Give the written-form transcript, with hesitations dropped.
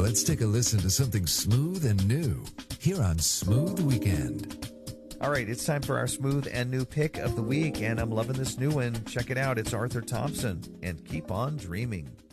let's take a listen to something smooth and new here on Smooth Weekend. All right, it's time for our smooth and new pick of the week, and I'm loving this new one. Check it out. It's Arthur Thompson, and Keep On Dreaming.